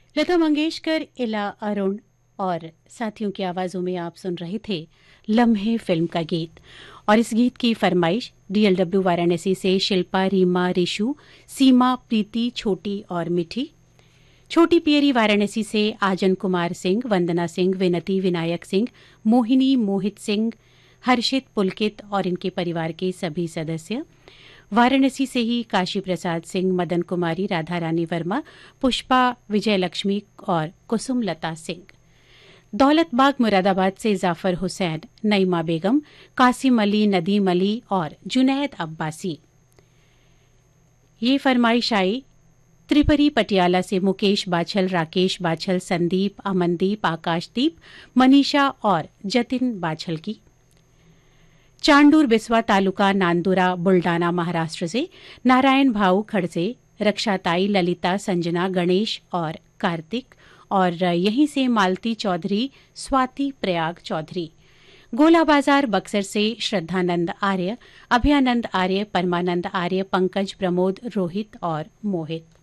लता मंगेशकर, इला अरुण और साथियों की आवाज़ों में आप सुन रहे थे लम्हे फिल्म का गीत। और इस गीत की फरमाइश डीएलडब्ल्यू वाराणसी से शिल्पा, रीमा, रिशु, सीमा, प्रीति, छोटी और मिठी। छोटी पियरी वाराणसी से आजन कुमार सिंह, वंदना सिंह, विनती, विनायक सिंह, मोहिनी, मोहित सिंह, हर्षित, पुलकित और इनके परिवार के सभी सदस्य। वाराणसी से ही काशी प्रसाद सिंह, मदन कुमारी, राधा रानी वर्मा, पुष्पा, विजय लक्ष्मी और कुसुम लता सिंह। दौलत बाग मुरादाबाद से जाफर हुसैन, नईमा बेगम, कासिम अली, नदीम अली और जुनैद अब्बासी। ये फरमाइश आई त्रिपुरी पटियाला से मुकेश बाछल, राकेश बाछल, संदीप, अमनदीप, आकाशदीप, मनीषा और जतिन बाछल की। चांडूर बिस्वा तालुका नांदुरा बुल्डाना महाराष्ट्र से नारायण भाऊ खड़से, रक्षाताई, ललिता, संजना, गणेश और कार्तिक। और यहीं से मालती चौधरी, स्वाति प्रयाग चौधरी। गोला बाजार बक्सर से श्रद्धानंद आर्य, अभयानंद आर्य, परमानंद आर्य, पंकज, प्रमोद, रोहित और मोहित।